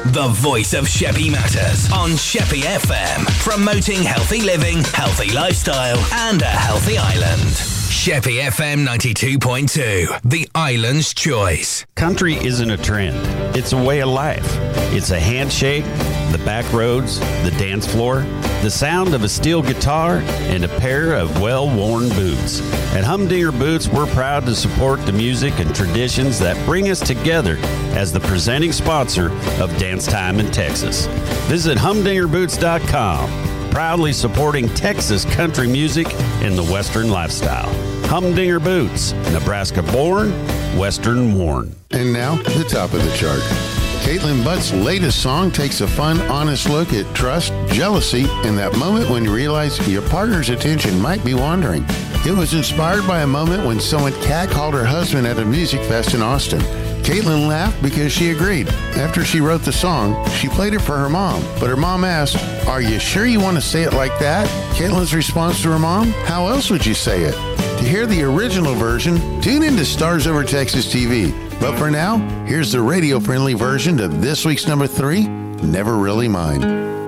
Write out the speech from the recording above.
the voice of Sheppey Matters on Sheppey FM, promoting healthy living, healthy lifestyle, and a healthy island. Sheppey FM 92.2, the island's choice. Country isn't a trend. It's a way of life. It's a handshake, the back roads, the dance floor, the sound of a steel guitar, and a pair of well-worn boots. At Humdinger Boots, we're proud to support the music and traditions that bring us together as the presenting sponsor of Dance Time in Texas. Visit humdingerboots.com, proudly supporting Texas country music and the Western lifestyle. Humdinger Boots, Nebraska born, Western worn. And now, the top of the chart. Caitlin Butt's latest song takes a fun, honest look at trust, jealousy, and that moment when you realize your partner's attention might be wandering. It was inspired by a moment when someone catcalled her husband at a music fest in Austin. Caitlin laughed because she agreed. After she wrote the song, she played it for her mom, but her mom asked, "Are you sure you want to say it like that?" Caitlin's response to her mom, "How else would you say it?" To hear the original version, tune into Stars Over Texas TV. But for now, here's the radio-friendly version of this week's number 3, Never Really Mine.